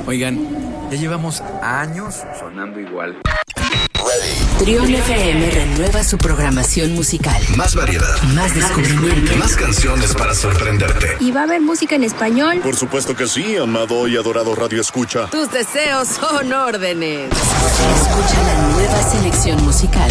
Oigan, ya llevamos años sonando igual. Trión FM renueva su programación musical. Más variedad, más descubrimiento, más canciones para sorprenderte. ¿Y va a haber música en español? Por supuesto que sí, amado y adorado Radio Escucha. Tus deseos son órdenes. Escucha la nueva selección musical